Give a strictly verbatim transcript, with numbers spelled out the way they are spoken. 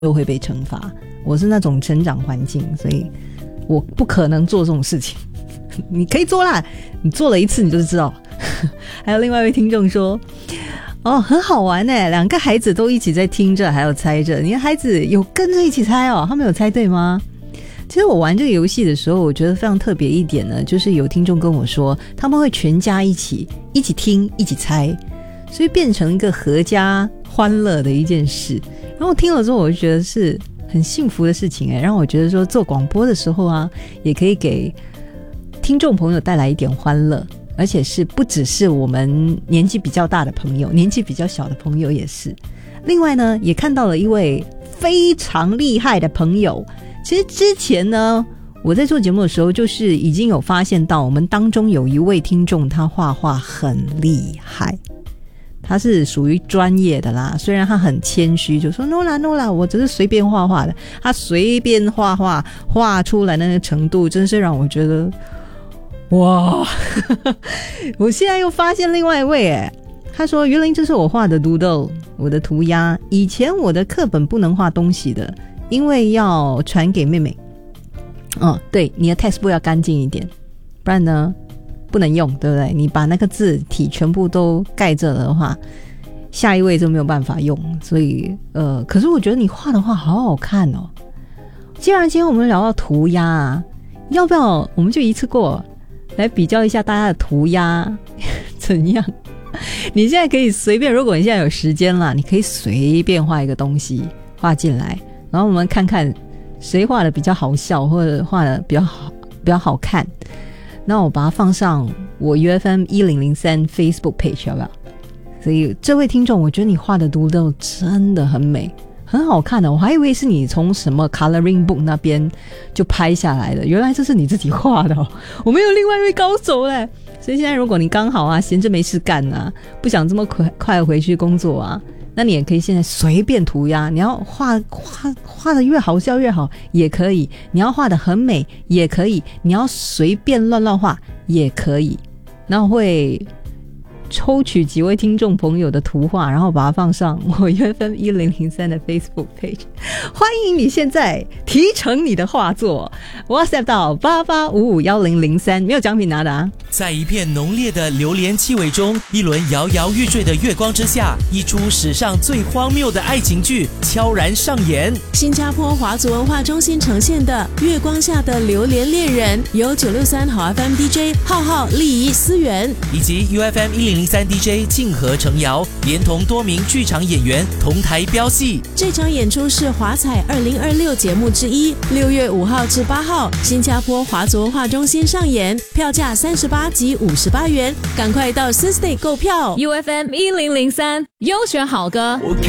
又会被惩罚。我是那种成长环境，所以我不可能做这种事情。你可以做啦，你做了一次你就知道。还有另外一位听众说，哦，很好玩耶，两个孩子都一起在听着还有猜着，你的孩子有跟着一起猜哦，他们有猜对吗？其实我玩这个游戏的时候，我觉得非常特别一点呢，就是有听众跟我说他们会全家一起一起听一起猜，所以变成一个合家欢乐的一件事。然后我听了之后我就觉得是很幸福的事情耶，让我觉得说做广播的时候啊，也可以给听众朋友带来一点欢乐，而且是不只是我们年纪比较大的朋友，年纪比较小的朋友也是。另外呢，也看到了一位非常厉害的朋友。其实之前呢，我在做节目的时候就是已经有发现到我们当中有一位听众他画画很厉害，他是属于专业的啦，虽然他很谦虚，就说 no 啦 no 啦，我只是随便画画的。他随便画画画出来的那个程度真是让我觉得哇我现在又发现另外一位耶，他说原来这是我画的 doodle， 我的涂鸦，以前我的课本不能画东西的，因为要传给妹妹。哦，对，你的 textbook 要干净一点，不然呢不能用，对不对？你把那个字体全部都盖着了的话，下一位就没有办法用。所以呃，可是我觉得你画的画好好看哦。既然今天我们聊到涂鸦啊，要不要我们就一次过来比较一下大家的涂鸦怎样？你现在可以随便，如果你现在有时间啦，你可以随便画一个东西画进来，然后我们看看谁画的比较好笑，或者画的比较好比较好看。那我把它放上我 U F M 一零零三 Facebook page 要不要？所以这位听众，我觉得你画的 doodle 真的很美，很好看的。我还以为是你从什么 coloring book 那边就拍下来的，原来这是你自己画的哦。我们有另外一位高手嘞。所以现在如果你刚好啊闲着没事干啊，不想这么快快回去工作啊，那你也可以现在随便涂鸦，你要画画画的越好笑越好也可以，你要画的很美也可以，你要随便乱乱画也可以。那我会抽取几位听众朋友的图画，然后把它放上我 U F M 一零零三的 Facebook page。 欢迎你现在提成你的画作 WhatsApp 到八八五五一零零三，没有奖品拿的啊。 在一片浓烈的榴莲气味中，一轮摇摇欲坠的月光之下，一出史上最荒谬的爱情剧悄然上演。 新加坡华族文化中心呈现的《月光下的榴莲恋人》，由九六三好 F M D J 浩浩、丽仪、思源以及 U F M 一零零三 D J 静和程瑶连同多名剧场演员同台飙戏。 这场演出是华彩二零二六节目之一，六月五号至八号，新加坡华族文化中心上演，票价三十八及五十八元，赶快到 Thursday 购票。 U F M 一零零三优选好歌。 我看